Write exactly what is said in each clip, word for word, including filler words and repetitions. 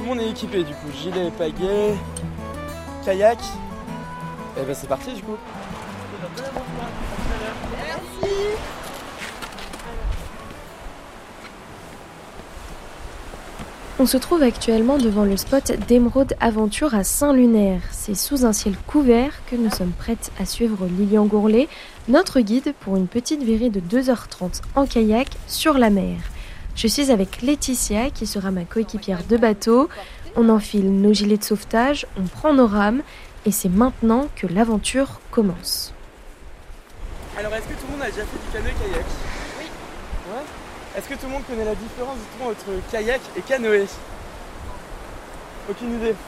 tout le monde est équipé du coup, gilet, pagaie, kayak. Et ben c'est parti du coup. Merci. On se trouve actuellement devant le spot d'Emeraude Aventure à Saint-Lunaire. C'est sous un ciel couvert que nous sommes prêtes à suivre Lilian Gourlet, notre guide pour une petite virée de deux heures trente en kayak sur la mer. Je suis avec Laetitia qui sera ma coéquipière de bateau. On enfile nos gilets de sauvetage, on prend nos rames et c'est maintenant que l'aventure commence. Alors est-ce que tout le monde a déjà fait du canoë-kayak? Oui. Ouais. Est-ce que tout le monde connaît la différence justement entre kayak et canoë? Aucune idée.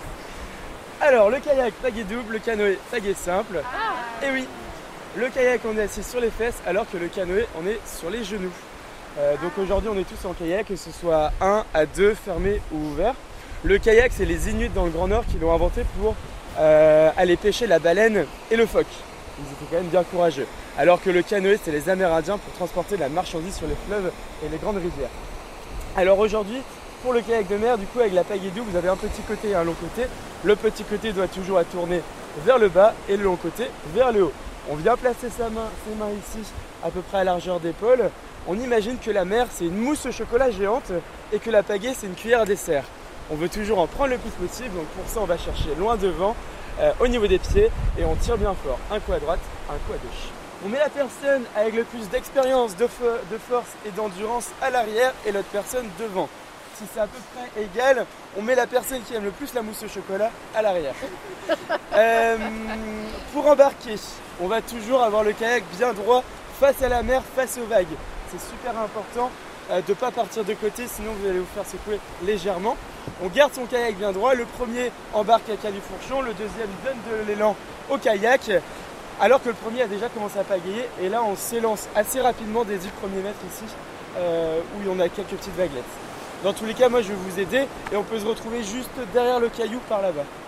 Alors le kayak, pagaie double, le canoë, pagaie simple. Ah. Et oui, le kayak on est assis sur les fesses alors que le canoë on est sur les genoux. Euh, donc aujourd'hui on est tous en kayak, que ce soit un à deux, fermé ou ouvert. Le kayak c'est les Inuits dans le Grand Nord qui l'ont inventé pour euh, aller pêcher la baleine et le phoque. Ils étaient quand même bien courageux. Alors que le canoë, c'est les Amérindiens pour transporter de la marchandise sur les fleuves et les grandes rivières. Alors aujourd'hui, pour le kayak de mer, du coup avec la pagaie double, vous avez un petit côté et un long côté. Le petit côté doit toujours tourner vers le bas et le long côté vers le haut. On vient placer sa main, ses mains ici, à peu près à largeur d'épaule. On imagine que la mer, c'est une mousse au chocolat géante et que la pagaie, c'est une cuillère à dessert. On veut toujours en prendre le plus possible, donc pour ça, on va chercher loin devant, euh, au niveau des pieds, et on tire bien fort. Un coup à droite, un coup à gauche. On met la personne avec le plus d'expérience, de, fo- de force et d'endurance à l'arrière et l'autre personne devant. Si c'est à peu près égal, on met la personne qui aime le plus la mousse au chocolat à l'arrière. euh, pour embarquer, on va toujours avoir le kayak bien droit face à la mer, face aux vagues. C'est super important euh, de ne pas partir de côté, sinon vous allez vous faire secouer légèrement. On garde son kayak bien droit, le premier embarque à califourchon, le deuxième donne de l'élan au kayak. Alors que le premier a déjà commencé à pagayer et là on s'élance assez rapidement des dix premiers mètres ici euh, où on a quelques petites vaguelettes. Dans tous les cas moi je vais vous aider et on peut se retrouver juste derrière le caillou par là-bas.